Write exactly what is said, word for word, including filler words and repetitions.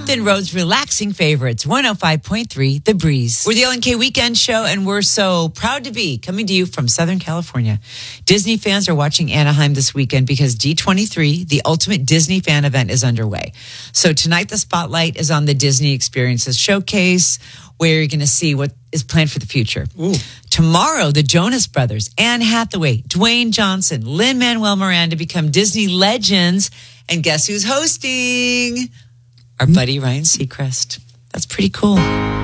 Hampton Roads relaxing favorites, one oh five point three The Breeze. We're the L N K Weekend Show, and we're so proud to be coming to you from Southern California. Disney fans are watching Anaheim this weekend because D twenty-three, the ultimate Disney fan event, is underway. So tonight the spotlight is on the Disney Experiences Showcase, where you're going to see what is planned for the future. Ooh. Tomorrow, the Jonas Brothers, Anne Hathaway, Dwayne Johnson, Lin-Manuel Miranda become Disney legends. And guess who's hosting? Our buddy Ryan Seacrest. That's pretty cool.